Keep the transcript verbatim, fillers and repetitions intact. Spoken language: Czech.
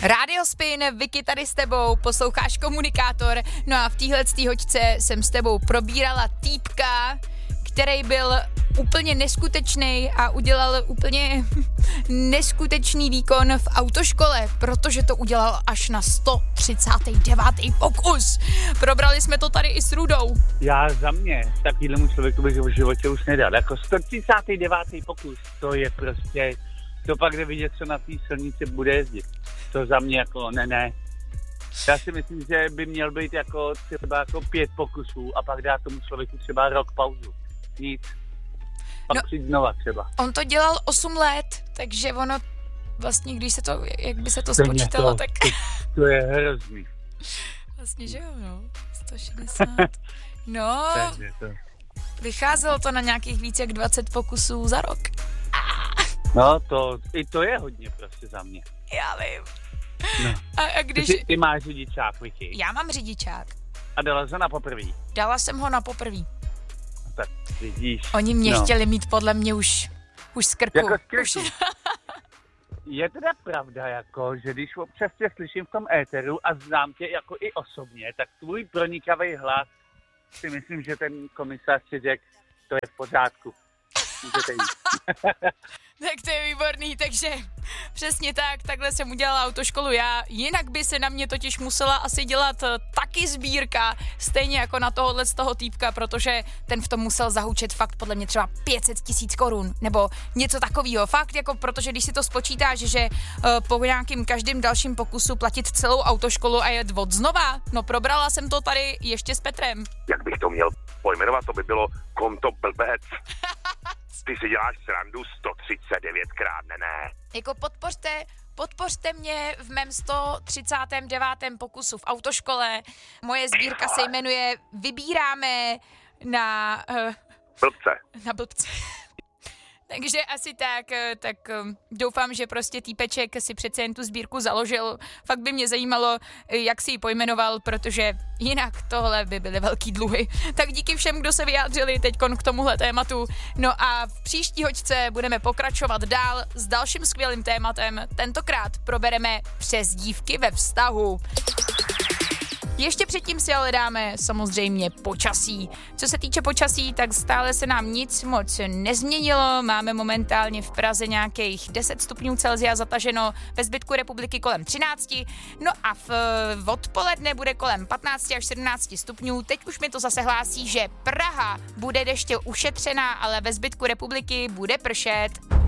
Radio Spin, Vicky tady s tebou, posloucháš Komunikátor, no a v téhletý hoďce jsem s tebou probírala týpka, který byl úplně neskutečný a udělal úplně neskutečný výkon v autoškole, protože to udělal až na sto třicátý devátý pokus. Probrali jsme to tady i s Rudou. Já za mě takovýhlemu člověku bych v životě už nedal. Jako sto třicátý devátý pokus, to je prostě, to pak jde vidět, co na té silnici bude jezdit. To za mě jako ne, ne. Já si myslím, že by měl být jako třeba jako pět pokusů a pak dá tomu člověku třeba rok pauzu. Nic. Pak no, přijít znova třeba. On to dělal osm let, takže ono vlastně, když se to, jak by se to spočítalo, to, tak... To, to je hrozný. Vlastně, že jo, no. sto šedesát. No, to. Vycházelo to na nějakých víc jak dvacet pokusů za rok. No, to, i to je hodně prostě za mě. Já vím. No. A, a když... Ty, ty máš řidičák, Vicky. Já mám řidičák. A dala jsi ho na poprvý. Dala jsem ho na poprvý. No, tak vidíš. Oni mě no. chtěli mít podle mě už, už z krku. Jako z krku. Už... Je teda pravda, jako, že když občas tě slyším v tom éteru a znám tě jako i osobně, tak tvůj pronikavý hlas si myslím, že ten komisař si řekl, to je v pořádku. Můžete jít. Tak to je výborný, takže přesně tak, takhle jsem udělala autoškolu já, jinak by se na mě totiž musela asi dělat taky sbírka, stejně jako na tohohle z toho týpka, protože ten v tom musel zahučet fakt podle mě třeba pět set tisíc korun, nebo něco takového, fakt jako, protože když si to spočítáš, že uh, po nějakým každým dalším pokusu platit celou autoškolu a jet od znova, no probrala jsem to tady ještě s Petrem. Jak bych to měl pojmenovat, to by bylo konto blbec. Ty si děláš srandu sto třicet devětkrát, ne, ne. Jako podpořte, podpořte mě v mém sto třicátém devátém pokusu v autoškole. Moje sbírka se jmenuje Vybíráme na... Uh, blbce. Na blbce. Takže asi tak, tak doufám, že prostě týpeček si přece jen tu sbírku založil. Fakt by mě zajímalo, jak si ji pojmenoval, protože jinak tohle by byly velký dluhy. Tak díky všem, kdo se vyjádřili teďkon k tomuhle tématu. No a v příští hoďce budeme pokračovat dál s dalším skvělým tématem. Tentokrát probereme přezdívky ve vztahu. Ještě předtím si ale dáme samozřejmě počasí. Co se týče počasí, tak stále se nám nic moc nezměnilo. Máme momentálně v Praze nějakých deset stupňů Celsia zataženo, ve zbytku republiky kolem třináct. No a v, v odpoledne bude kolem patnáct až sedmnáct stupňů. Teď už mi to zase hlásí, že Praha bude deště ušetřená, ale ve zbytku republiky bude pršet.